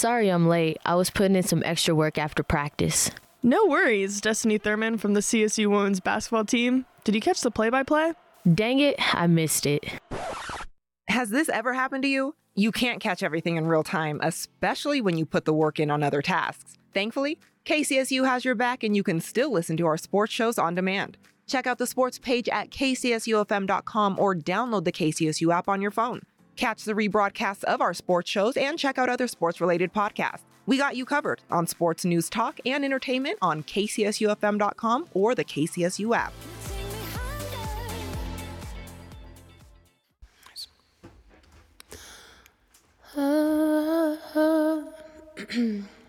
Sorry I'm late. I was putting in some extra work after practice. No worries, Destiny Thurman from the CSU women's basketball team. Did you catch the play-by-play? Dang it, I missed it. Has this ever happened to you? You can't catch everything in real time, especially when you put the work in on other tasks. Thankfully, KCSU has your back and you can still listen to our sports shows on demand. Check out the sports page at kcsufm.com or download the KCSU app on your phone. Catch the rebroadcasts of our sports shows and check out other sports-related podcasts. We got you covered on sports news, talk, and entertainment on kcsufm.com or the KCSU app. Nice.